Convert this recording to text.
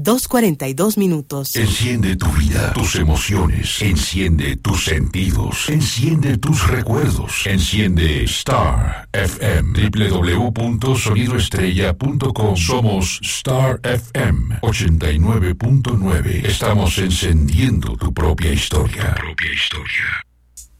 2:42. Enciende tu vida, tus emociones. Enciende tus sentidos. Enciende tus recuerdos. Enciende Star FM. www.sonidoestrella.com. Somos Star FM 89.9. Estamos encendiendo tu propia historia.